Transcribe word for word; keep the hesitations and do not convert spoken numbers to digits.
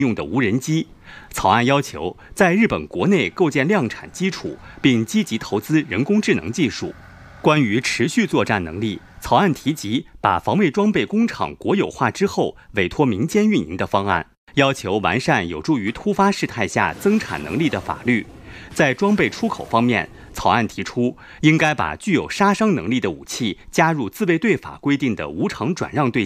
用的无人机。草案要求在日本国内构建量产基础，并积极投资人工智能技术。关于持续作战能力，草案提及把防卫装备工厂国有化之后委托民间运营的方案，要求完善有助于突发事态下增产能力的法律。在装备出口方面，草案提出应该把具有杀伤能力的武器加入自卫队法规定的无偿转让对